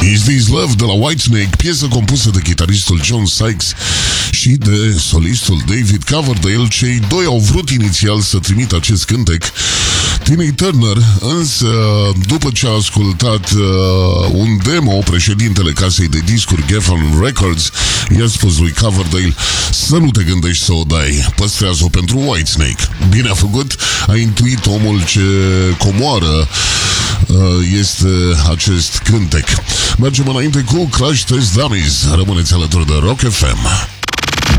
Is This Love de la Whitesnake, piesă compusă de chitaristul John Sykes și de solistul David Coverdale. Cei doi au vrut inițial să trimită acest cântec Tina Turner, însă după ce a ascultat un demo, președintele casei de discuri Geffen Records i-a spus lui Coverdale să nu te gândești să o dai, păstrează-o pentru Whitesnake. Bine a făcut, a intuit omul ce comoară este acest cântec. Mergem înainte cu Crash Test Dummies. Rămâneți alături de Rock FM.